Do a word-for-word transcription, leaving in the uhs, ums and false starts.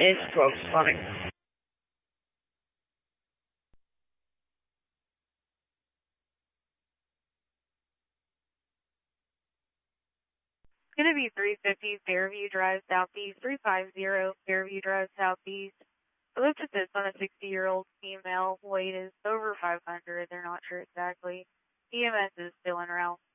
It's stroke spotting. It's going to be three fifty Fairview Drive Southeast, three fifty Fairview Drive Southeast. I looked at this on a sixty-year-old female. Weight is over five hundred. They're not sure exactly. E M S is still en route.